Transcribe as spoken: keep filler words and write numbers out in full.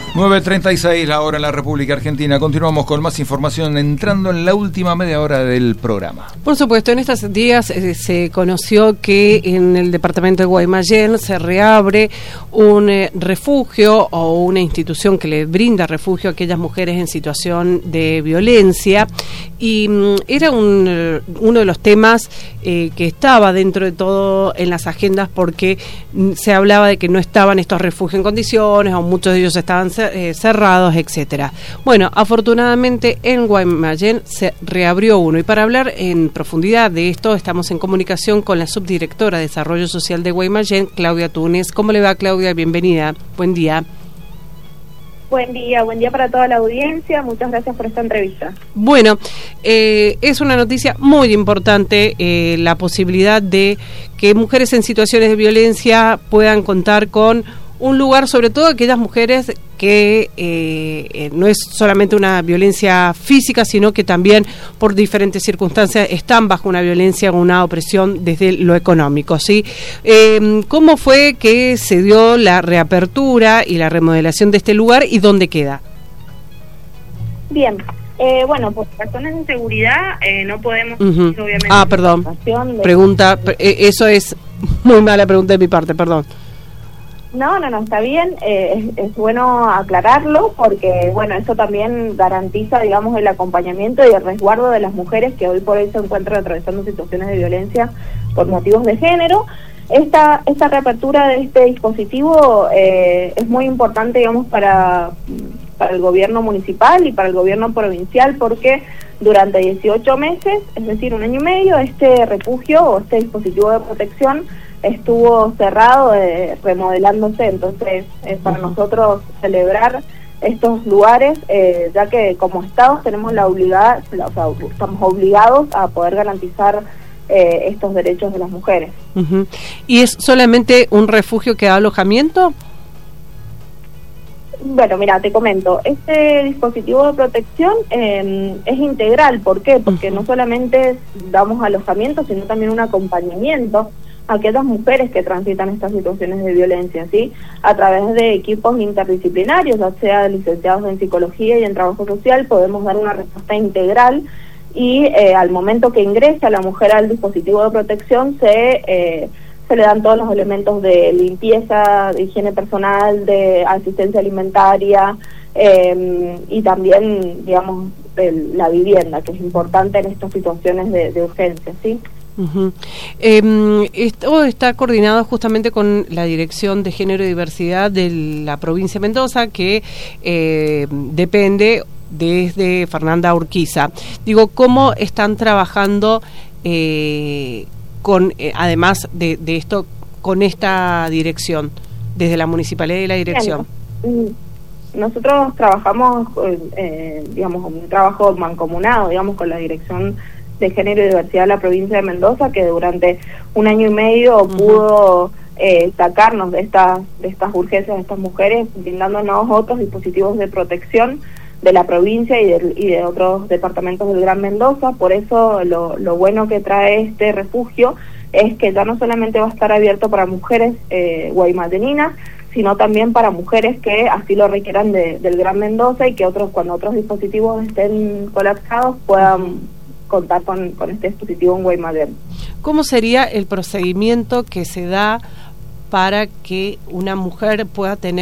nueve treinta y seis la hora en la República Argentina. Continuamos con más información entrando en la última media hora del programa. Por supuesto, en estos días eh, se conoció que en el departamento de Guaymallén se reabre un eh, refugio o una institución que le brinda refugio a aquellas mujeres en situación de violencia, y mm, era un, eh, uno de los temas eh, que estaba dentro de todo en las agendas, porque mm, se hablaba de que no estaban estos refugios en condiciones, o muchos de ellos estaban Eh, cerrados, etcétera. Bueno, afortunadamente en Guaymallén se reabrió uno, y para hablar en profundidad de esto estamos en comunicación con la subdirectora de Desarrollo Social de Guaymallén, Claudia Túnez. ¿Cómo le va, Claudia? Bienvenida. Buen día. Buen día, buen día para toda la audiencia. Muchas gracias por esta entrevista. Bueno, eh, es una noticia muy importante, eh, la posibilidad de que mujeres en situaciones de violencia puedan contar con un lugar, sobre todo aquellas mujeres que eh, eh, no es solamente una violencia física, sino que también por diferentes circunstancias están bajo una violencia o una opresión desde lo económico, ¿sí? Eh, ¿Cómo fue que se dio la reapertura y la remodelación de este lugar y dónde queda? Bien, eh, bueno, por razones de seguridad eh, no podemos... Uh-huh. Obviamente, ah, perdón, de... pregunta, eh, eso es muy mala pregunta de mi parte, perdón. No, no, no, está bien, eh, es, es bueno aclararlo, porque, bueno, eso también garantiza, digamos, el acompañamiento y el resguardo de las mujeres que hoy por hoy se encuentran atravesando situaciones de violencia por motivos de género. Esta, esta reapertura de este dispositivo eh, es muy importante, digamos, para, para el gobierno municipal y para el gobierno provincial, porque durante dieciocho meses, es decir, un año y medio, este refugio o este dispositivo de protección estuvo cerrado, eh, remodelándose. Entonces es para nosotros celebrar estos lugares, eh, ya que como estados tenemos la obligada, o sea, estamos obligados a poder garantizar eh, estos derechos de las mujeres. Uh-huh. ¿Y es solamente un refugio que da alojamiento? Bueno, mira, te comento, este dispositivo de protección eh, es integral. ¿Por qué? Porque uh-huh. no solamente damos alojamiento, sino también un acompañamiento a aquellas mujeres que transitan estas situaciones de violencia, ¿sí? A través de equipos interdisciplinarios, ya sea licenciados en psicología y en trabajo social, podemos dar una respuesta integral, y eh, al momento que ingresa la mujer al dispositivo de protección se, eh, se le dan todos los elementos de limpieza, de higiene personal, de asistencia alimentaria, eh, y también, digamos, el, la vivienda, que es importante en estas situaciones de, de urgencia, ¿sí? Uh-huh. Eh, esto está coordinado justamente con la Dirección de Género y Diversidad de la provincia de Mendoza, que eh, depende desde Fernanda Urquiza. Digo, ¿cómo están trabajando eh, con, eh, además de, de esto, con esta dirección, desde la municipalidad y la dirección? Bien. Nosotros trabajamos, eh, digamos, un trabajo mancomunado, digamos, con la Dirección de Género y Diversidad de la provincia de Mendoza, que durante un año y medio uh-huh. pudo eh, sacarnos de estas de estas urgencias de estas mujeres, brindándonos otros dispositivos de protección de la provincia y de, y de otros departamentos del Gran Mendoza. Por eso lo, lo bueno que trae este refugio es que ya no solamente va a estar abierto para mujeres eh, guaymalleninas, sino también para mujeres que así lo requieran de, del Gran Mendoza, y que otros, cuando otros dispositivos estén colapsados, puedan contar con, con este dispositivo en Guaymallén. ¿Cómo sería el procedimiento que se da para que una mujer pueda tener